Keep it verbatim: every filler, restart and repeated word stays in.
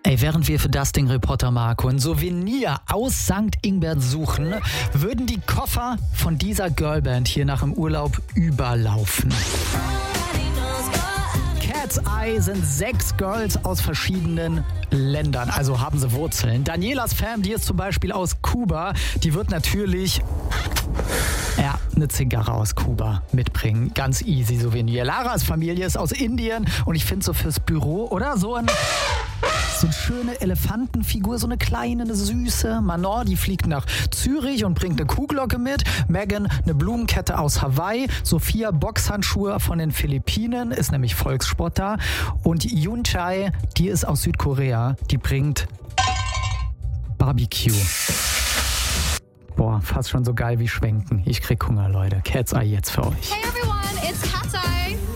Ey, während wir für das Ding Reporter Marco ein Souvenir aus Sankt Ingbert suchen, würden die Koffer von dieser Girlband hier nach dem Urlaub überlaufen. Cat's Eye sind sechs Girls aus verschiedenen Ländern, also haben sie Wurzeln. Danielas Fam, die ist zum Beispiel aus Kuba, die wird natürlich ja, eine Zigarre aus Kuba mitbringen. Ganz easy Souvenir. Laras Familie ist aus Indien und ich finde so fürs Büro, oder? So ein... So eine schöne Elefantenfigur, so eine kleine, eine süße. Manon, die fliegt nach Zürich und bringt eine Kuhglocke mit. Megan, eine Blumenkette aus Hawaii. Sophia, Boxhandschuhe von den Philippinen, ist nämlich Volkssport da. Und Yunchai, die ist aus Südkorea, die bringt Barbecue. Boah, fast schon so geil wie Schwenken. Ich krieg Hunger, Leute. Cat's Eye jetzt für euch. Hey everyone, it's Cat's Eye.